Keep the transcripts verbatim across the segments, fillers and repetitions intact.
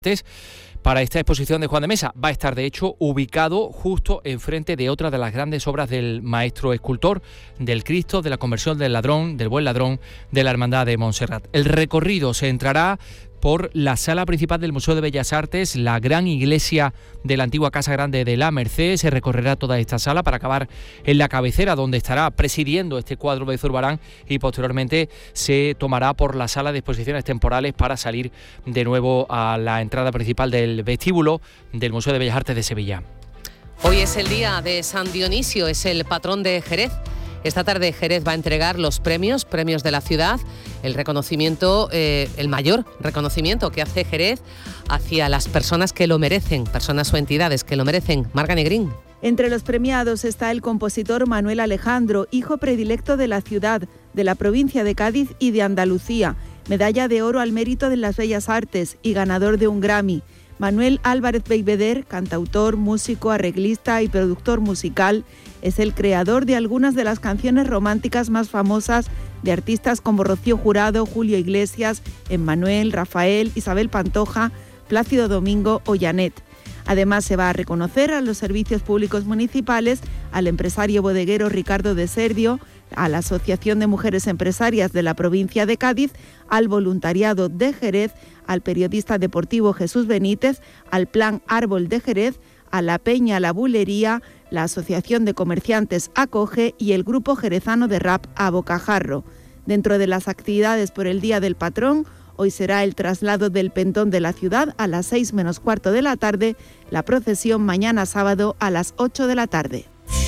Para esta exposición de Juan de Mesa. Va a estar, de hecho, ubicado justo enfrente de otra de las grandes obras del maestro escultor, del Cristo, de la conversión del ladrón, del buen ladrón, de la Hermandad de Montserrat. El recorrido se entrará por la sala principal del Museo de Bellas Artes, la gran iglesia de la antigua Casa Grande de la Merced. Se recorrerá toda esta sala para acabar en la cabecera, donde estará presidiendo este cuadro de Zurbarán, y posteriormente se tomará por la sala de exposiciones temporales para salir de nuevo a la entrada principal del vestíbulo del Museo de Bellas Artes de Sevilla. Hoy es el día de San Dionisio, es el patrón de Jerez. Esta tarde Jerez va a entregar los premios, premios de la ciudad, el reconocimiento, eh, el mayor reconocimiento que hace Jerez hacia las personas que lo merecen, personas o entidades que lo merecen. Marga Negrín. Entre los premiados está el compositor Manuel Alejandro, hijo predilecto de la ciudad, de la provincia de Cádiz y de Andalucía, medalla de oro al mérito de las bellas artes y ganador de un Grammy. Manuel Álvarez Beigbeder, cantautor, músico, arreglista y productor musical, es el creador de algunas de las canciones románticas más famosas de artistas como Rocío Jurado, Julio Iglesias, Emmanuel, Rafael, Isabel Pantoja, Plácido Domingo o Janet. Además, se va a reconocer a los servicios públicos municipales, al empresario bodeguero Ricardo de Serdio, a la Asociación de Mujeres Empresarias de la provincia de Cádiz, al voluntariado de Jerez, al periodista deportivo Jesús Benítez, al Plan Árbol de Jerez, a la Peña La Bulería, la Asociación de Comerciantes Acoge y el Grupo Jerezano de Rap A Bocajarro. Dentro de las actividades por el Día del Patrón, hoy será el traslado del Pentón de la ciudad a las seis menos cuarto de la tarde, la procesión mañana sábado a las ocho de la tarde.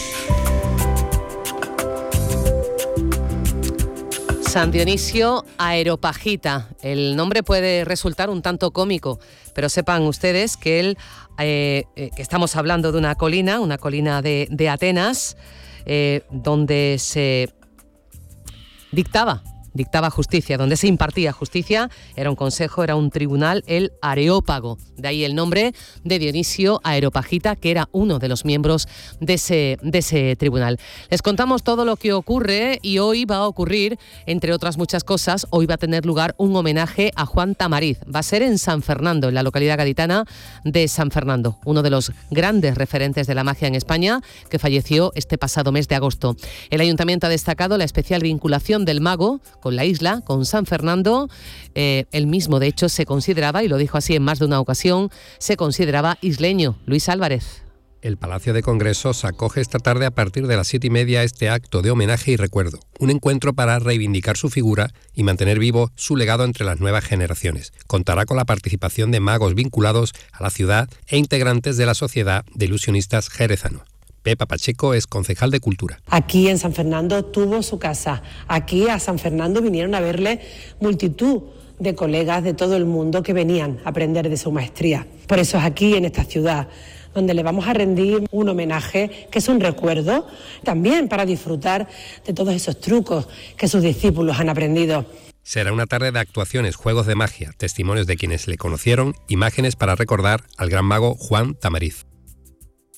San Dionisio Areopagita. El nombre puede resultar un tanto cómico, pero sepan ustedes que, él, eh, eh, que estamos hablando de una colina, una colina de, de Atenas, eh, donde se dictaba, dictaba justicia, donde se impartía justicia. Era un consejo, era un tribunal, el Areópago. De ahí el nombre de Dionisio Areopagita, que era uno de los miembros de ese, de ese tribunal. Les contamos todo lo que ocurre y hoy va a ocurrir, entre otras muchas cosas, hoy va a tener lugar un homenaje a Juan Tamariz. Va a ser en San Fernando, en la localidad gaditana de San Fernando, uno de los grandes referentes de la magia en España, que falleció este pasado mes de agosto. El ayuntamiento ha destacado la especial vinculación del mago con la isla, con San Fernando. Eh, él mismo, de hecho, se consideraba, y lo dijo así en más de una ocasión, se consideraba isleño. Luis Álvarez. El Palacio de Congresos acoge esta tarde a partir de las siete y media este acto de homenaje y recuerdo, un encuentro para reivindicar su figura y mantener vivo su legado entre las nuevas generaciones. Contará con la participación de magos vinculados a la ciudad e integrantes de la Sociedad de Ilusionistas Jerezano. Pepa Pacheco es concejal de Cultura. Aquí en San Fernando tuvo su casa. Aquí a San Fernando vinieron a verle multitud de colegas de todo el mundo que venían a aprender de su maestría. Por eso es aquí, en esta ciudad, donde le vamos a rendir un homenaje que es un recuerdo también para disfrutar de todos esos trucos que sus discípulos han aprendido. Será una tarde de actuaciones, juegos de magia, testimonios de quienes le conocieron, imágenes para recordar al gran mago Juan Tamariz.